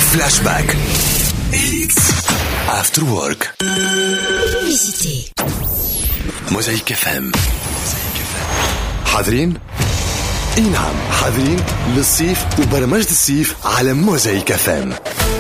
Flashback. Elix. After Work. Visitez Mosaïque FM. حاضرين؟ اي نعم حاضرين للصيف وبرمجة الصيف على موزايك FM.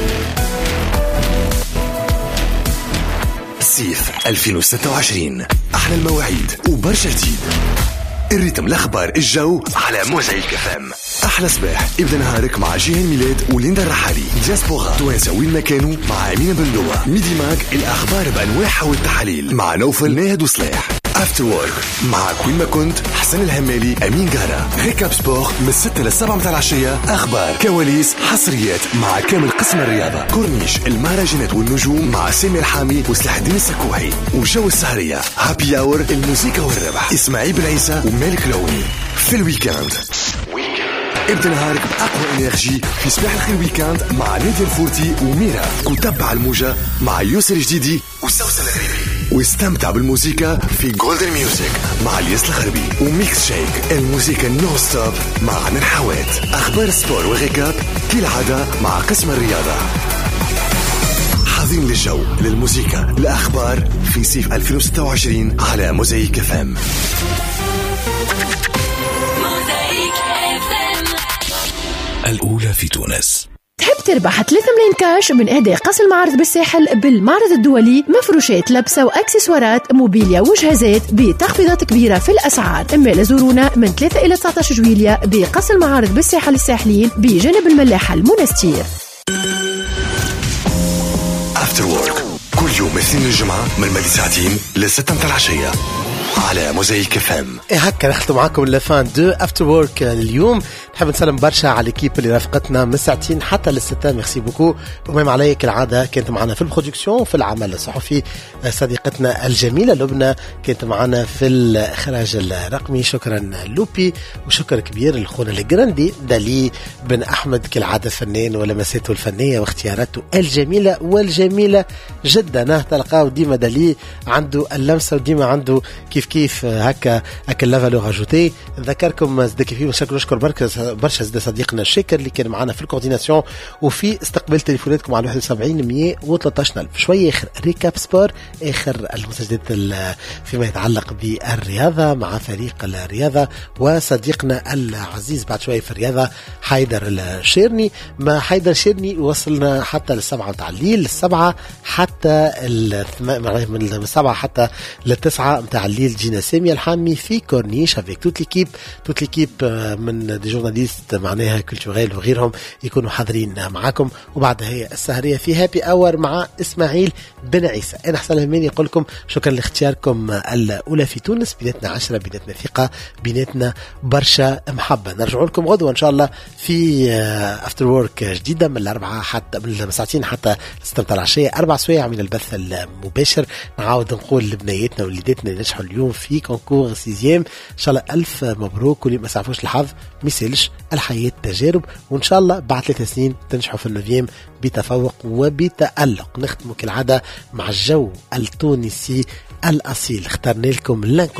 الصيف 2026 أحلى المواعيد وبرشا جديد. الريتم الأخبار الجو على موزايك FM. أحلى صباح ابدأ نهارك مع جيهان ميلاد وليندا الرحالي. دياسبورا توانسة وين ما كانوا مع أمينة بندوة. ميدي ماك الأخبار بأنواعها والتحاليل مع نوفل ناهد وصلاح. افتر وورك مع كل ما كنت حسن الهمالي أمين جارة. ريكاب سبور من 6 ل 7 متاع العشية. أخبار كواليس حصريات مع كامل قسم الرياضة. كورنيش المهرجانات والنجوم مع سامي الحامي وسلاح الدين السكوحي. وجو السهرية هابي أور الموسيقى والربح إسماعيل بن عيسى ومالك لوني. في الويكاند ابدأ نهارك بأقوى إنرجي في صباح الخير ويكاند مع نادية الفورتي وميرا. وتبع الموجة مع يوسر جديدي وسوسن الغريبي. واستمتع بالموسيقى في جولدن ميوزك مع الياس الغربي. وميكس شيك الموسيقى نو ستوب مع عدن حوات. أخبار السبور وغيكاب كالعادة مع قسم الرياضة. حاضرين للجو للموسيقى الأخبار في صيف 2026 على موزايك FM. الأولى في تونس. تحب تربح 3 ملايين كاش من إهداء قصر المعارض بالساحل بالمعرض الدولي؟ مفروشات لبسة وأكسسوارات موبيليا وجهازات بتخفيضات كبيرة في الأسعار. إما لزورونا من 3 إلى 19 جويلية بقصر المعارض بالساحل الساحلين بجانب الملاحة المنستير. افتر وورك كل يوم اثنين الجمعة من مدى ساعتين ل6 متاع العشية على موزايك FM. هكا نختم معكم لفان دو افتر وورك اليوم. نحب نسلم برشا على الكيب اللي رافقتنا من ساعتين حتى للستة. ميرسي بوكو. ومهم عليك كالعادة كانت معنا في البرودكسيون في العمل الصحفي صديقتنا الجميلة لبنى كانت معنا في الإخراج الرقمي. شكرا لوبي وشكر كبير لخونا الجراندي دالي بن أحمد كالعادة فنان ولمساته الفنية واختياراته الجميلة والجميلة جدا. تلقاو ديما دالي عنده اللمسة وديما عنده كيف هكا اللافالو راجوتي. نذكركم صديقي فيه نشكر برشا صديقنا الشاكر اللي كان معنا في الكورديناسيون وفي استقبال تليفوناتكم على 71 113 ألف. شوية آخر ريكاب سبور آخر المسجدات فيما يتعلق بالرياضة مع فريق الرياضة وصديقنا العزيز بعد شوية في الرياضة حيدر الشيرني. ما حيدر الشيرني وصلنا حتى للسبعة متاع الليل. السبعة حتى من 7 حتى 9 متاع الليل. جينا سامي الحامي في كورنيش افيك توت ليكيب من دي جورناليست معناها كولتوريل وغيرهم يكونوا حاضرين معاكم. وبعدها هي السهرية في هابي اور مع إسماعيل بن عيسى. أنا حسن الهماني يقول لكم شكرا لاختياركم الأولى في تونس. بيناتنا 10 بيناتنا ثقة بيناتنا برشا محبة. نرجع لكم غدوة إن شاء الله في افتر وورك جديدة من 4 حتى من ساعتين حتى 6 متاع العشية. 4 سوايع من البث المباشر. نعاود نقول لبنياتنا وليداتنا اللي نجحوا اليوم في كونكور 6 إن شاء الله ألف مبروك. واللي ما سعفوش الحظ ميسالش الحياة تجارب وإن شاء الله بعد 3 سنين تنجحوا في النوفيام بتفوق وبتألق. نختم كالعادة مع الجو التونسي الأصيل. اخترنا لكم